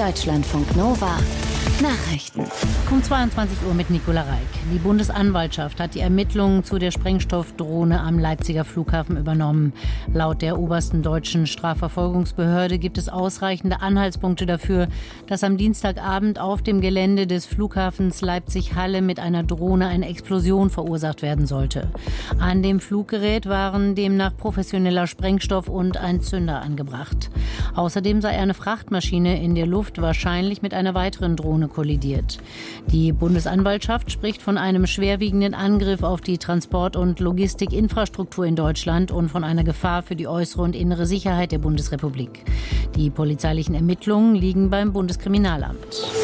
Deutschlandfunk Nova Nachrichten. Um 22 Uhr mit Nicola Reik. Die Bundesanwaltschaft hat die Ermittlungen zu der Sprengstoffdrohne am Leipziger Flughafen übernommen. Laut der obersten deutschen Strafverfolgungsbehörde gibt es ausreichende Anhaltspunkte dafür, dass am Dienstagabend auf dem Gelände des Flughafens Leipzig-Halle mit einer Drohne eine Explosion verursacht werden sollte. An dem Fluggerät waren demnach professioneller Sprengstoff und ein Zünder angebracht. Außerdem sei eine Frachtmaschine in der Luft wahrscheinlich mit einer weiteren Drohne kollidiert. Die Bundesanwaltschaft spricht von einem schwerwiegenden Angriff auf die Transport- und Logistikinfrastruktur in Deutschland und von einer Gefahr für die äußere und innere Sicherheit der Bundesrepublik. Die polizeilichen Ermittlungen liegen beim Bundeskriminalamt.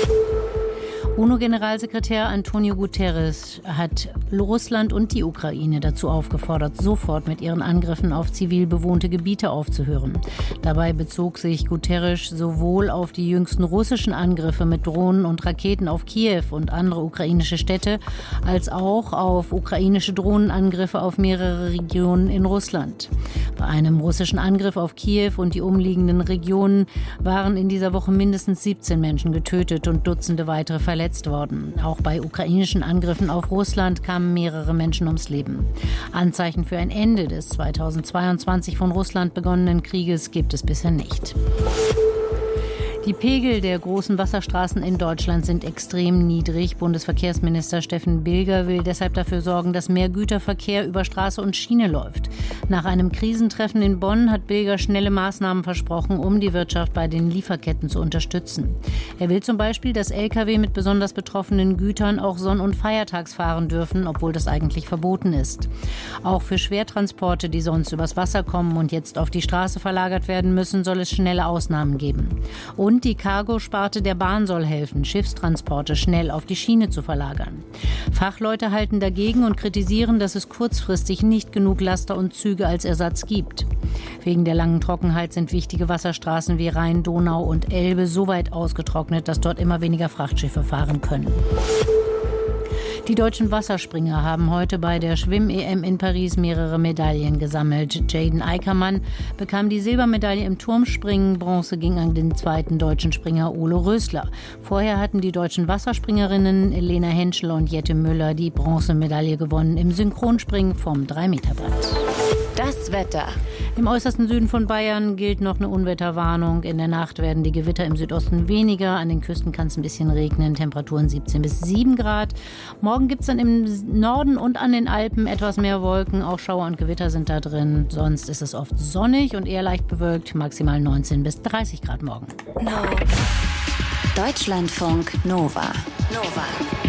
UNO-Generalsekretär Antonio Guterres hat Russland und die Ukraine dazu aufgefordert, sofort mit ihren Angriffen auf zivil bewohnte Gebiete aufzuhören. Dabei bezog sich Guterres sowohl auf die jüngsten russischen Angriffe mit Drohnen und Raketen auf Kiew und andere ukrainische Städte, als auch auf ukrainische Drohnenangriffe auf mehrere Regionen in Russland. Bei einem russischen Angriff auf Kiew und die umliegenden Regionen waren in dieser Woche mindestens 17 Menschen getötet und Dutzende weitere verletzt worden. Auch bei ukrainischen Angriffen auf Russland kamen mehrere Menschen ums Leben. Anzeichen für ein Ende des 2022 von Russland begonnenen Krieges gibt es bisher nicht. Die Pegel der großen Wasserstraßen in Deutschland sind extrem niedrig. Bundesverkehrsminister Steffen Bilger will deshalb dafür sorgen, dass mehr Güterverkehr über Straße und Schiene läuft. Nach einem Krisentreffen in Bonn hat Bilger schnelle Maßnahmen versprochen, um die Wirtschaft bei den Lieferketten zu unterstützen. Er will zum Beispiel, dass Lkw mit besonders betroffenen Gütern auch sonn- und feiertags fahren dürfen, obwohl das eigentlich verboten ist. Auch für Schwertransporte, die sonst übers Wasser kommen und jetzt auf die Straße verlagert werden müssen, soll es schnelle Ausnahmen geben. Und die Cargo-Sparte der Bahn soll helfen, Schiffstransporte schnell auf die Schiene zu verlagern. Fachleute halten dagegen und kritisieren, dass es kurzfristig nicht genug Laster und Züge als Ersatz gibt. Wegen der langen Trockenheit sind wichtige Wasserstraßen wie Rhein, Donau und Elbe so weit ausgetrocknet, dass dort immer weniger Frachtschiffe fahren können. Die deutschen Wasserspringer haben heute bei der Schwimm-EM in Paris mehrere Medaillen gesammelt. Jaden Eickermann bekam die Silbermedaille im Turmspringen, Bronze ging an den zweiten deutschen Springer Ole Rösler. Vorher hatten die deutschen Wasserspringerinnen Lena Henschel und Jette Müller die Bronzemedaille gewonnen im Synchronspringen vom 3-Meter-Brett. Das Wetter. Im äußersten Süden von Bayern gilt noch eine Unwetterwarnung. In der Nacht werden die Gewitter im Südosten weniger. An den Küsten kann es ein bisschen regnen. Temperaturen 17 bis 7 Grad. Morgen gibt es dann im Norden und an den Alpen etwas mehr Wolken. Auch Schauer und Gewitter sind da drin. Sonst ist es oft sonnig und eher leicht bewölkt. Maximal 19 bis 30 Grad morgen. Deutschlandfunk Nova.